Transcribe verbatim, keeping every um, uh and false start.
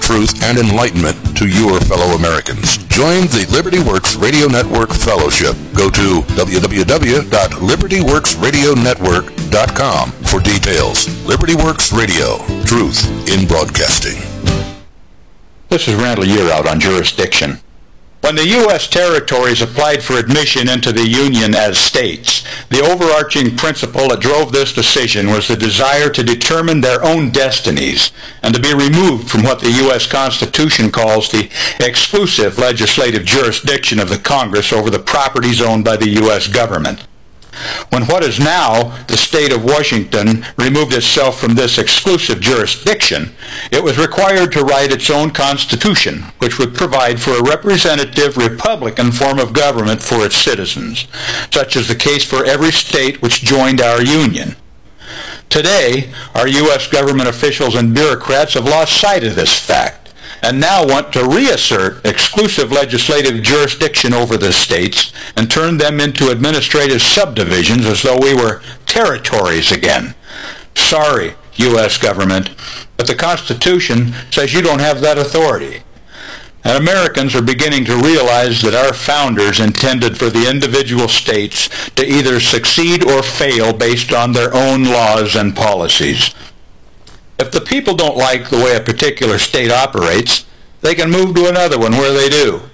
truth, and enlightenment to your fellow Americans. Join the Liberty Works Radio Network Fellowship. Go to w w w dot liberty works radio network dot com for details. Liberty Works Radio, truth in broadcasting. This is Randall Yearout on jurisdiction. When the U S territories applied for admission into the Union as states, the overarching principle that drove this decision was the desire to determine their own destinies and to be removed from what the U S Constitution calls the exclusive legislative jurisdiction of the Congress over the properties owned by the U S government. When what is now the state of Washington removed itself from this exclusive jurisdiction, it was required to write its own constitution, which would provide for a representative Republican form of government for its citizens, such as the case for every state which joined our Union. Today, our U S government officials and bureaucrats have lost sight of this fact, and now want to reassert exclusive legislative jurisdiction over the states and turn them into administrative subdivisions as though we were territories again. Sorry, U S government, but the Constitution says you don't have that authority. And Americans are beginning to realize that our founders intended for the individual states to either succeed or fail based on their own laws and policies. If the people don't like the way a particular state operates, they can move to another one where they do.